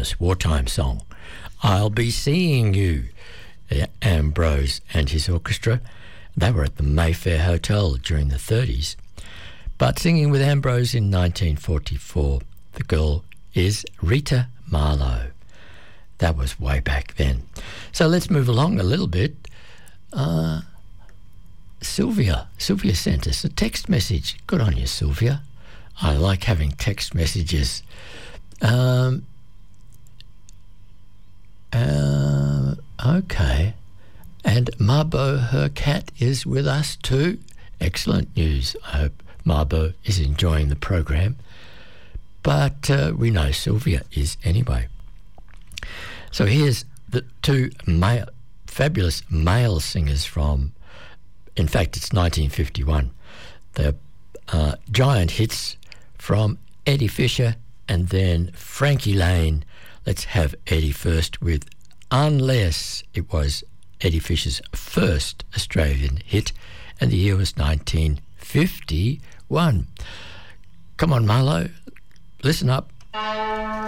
famous wartime song, I'll Be Seeing You. Ambrose and his orchestra, they were at the Mayfair Hotel during the 30s. But singing with Ambrose in 1944, the girl is Rita Marlowe. That was way back then. So let's move along a little bit. Sylvia sent us a text message. Good on you, Sylvia. I like having text messages. Okay. And Marbo, her cat, is with us too. Excellent news. I hope Marbo is enjoying the program. But we know Sylvia is anyway. So here's the two fabulous male singers from, in fact, it's 1951. They're giant hits from Eddie Fisher and then Frankie Lane. Let's have Eddie first with Unless. It was Eddie Fisher's first Australian hit, and the year was 1951. Come on, Marlo, listen up.